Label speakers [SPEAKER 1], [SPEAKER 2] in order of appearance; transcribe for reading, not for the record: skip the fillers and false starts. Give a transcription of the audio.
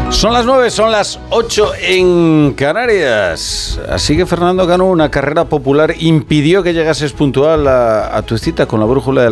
[SPEAKER 1] Son las 9, son las 8 en Canarias. Así que Fernando Cano, una carrera popular impidió que llegases puntual a tu cita con la brújula de